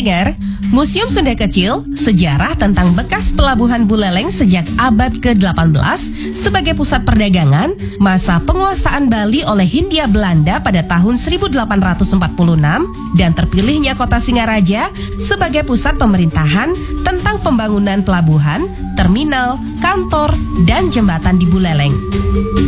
pendengar, Museum Sunda Kecil, sejarah tentang bekas pelabuhan Buleleng sejak abad ke-18 sebagai pusat perdagangan, masa penguasaan Bali oleh Hindia Belanda pada tahun 1846 dan terpilihnya kota Singaraja sebagai pusat pemerintahan tentang pembangunan pelabuhan, terminal, kantor, dan jembatan di Buleleng.